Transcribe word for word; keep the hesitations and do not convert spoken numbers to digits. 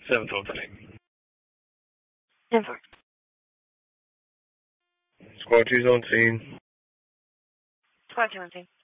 seven twelve today. Denver. Squad two's on scene. Squad two on scene.